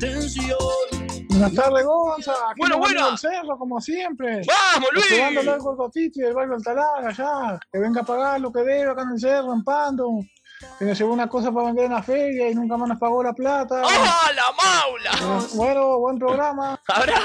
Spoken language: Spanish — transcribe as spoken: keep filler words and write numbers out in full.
Buenas tardes, Gonza. Aquí Bueno, nos bueno. vamos al cerro, como siempre. ¡Vamos, Luis! Llevándolo al Gorgotito y el barrio Altalá, allá. Que venga a pagar lo que debe acá en el cerro, en Pando. Que nos llevó una cosa para vender en la feria y nunca más nos pagó la plata. ¡Ah, la maula! Bueno, buen programa. Habrá